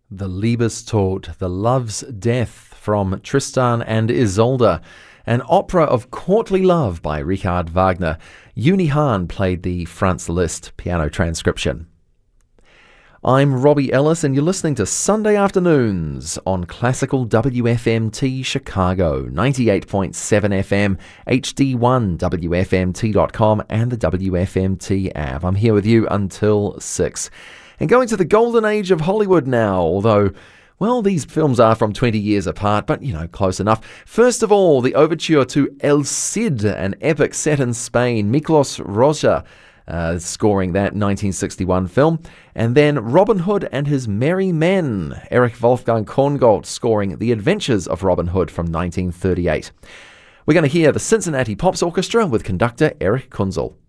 The Liebestod, The Love's Death from Tristan and Isolde, an opera of courtly love by Richard Wagner. Uni Hahn played the Franz Liszt piano transcription. I'm Robbie Ellis and you're listening to Sunday Afternoons on Classical WFMT Chicago, 98.7 FM, HD1 WFMT.com and the WFMT app. I'm here with you until 6. And going to the golden age of Hollywood now, although, well, these films are from 20 years apart, but, close enough. First of all, the overture to El Cid, an epic set in Spain. Miklos Rozsa scoring that 1961 film. And then Robin Hood and His Merry Men, Erich Wolfgang Korngold scoring The Adventures of Robin Hood from 1938. We're going to hear the Cincinnati Pops Orchestra with conductor Erich Kunzel.